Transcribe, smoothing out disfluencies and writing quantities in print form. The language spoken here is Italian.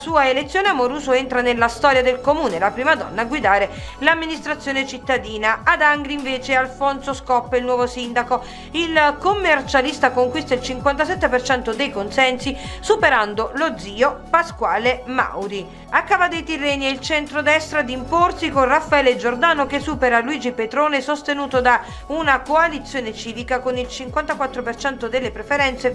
Sua elezione Amoruso entra nella storia del comune, la prima donna a guidare l'amministrazione cittadina. Ad Angri invece Alfonso Scoppa, il nuovo sindaco. Il commercialista conquista il 57% dei consensi, superando lo zio Pasquale Mauri. A Cava dei Tirreni è il centrodestra ad imporsi con Raffaele Giordano che supera Luigi Petrone, sostenuto da una coalizione civica con il 54% delle preferenze